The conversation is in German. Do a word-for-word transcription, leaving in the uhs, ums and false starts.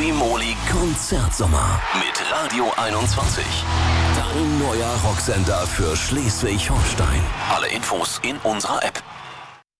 Free-Moli Konzertsommer mit Radio einundzwanzig. Dein neuer Rocksender für Schleswig-Holstein. Alle Infos in unserer App.